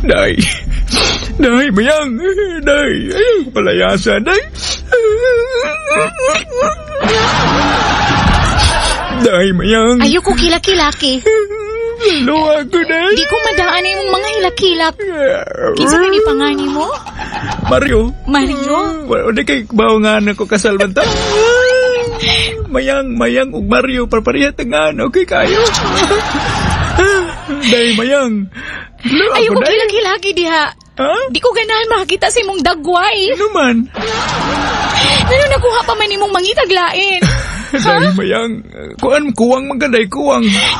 Day. Day, mayang. Day. Ayaw ko palayasa, day. Day, mayang. Ayoko kilaki-laki. Luwa ko, day. Di ko madaan imong mga hilak-hilak. Kinsa man ipangani mo? Mario. Mario? Wala kay bawangan ako kasalman ta. Mayang, ug Mario, parparehas tangan. Okay kayo. Day, mayang. Luwa Ayoko ko, day. kilaki-laki diha. Ha? Di ko ganahan makakita sa imong dagway. Ano man? Ano nakuha pa man imong mangitaglain? Day, mayang. Kuwang man ka, day, kuwang.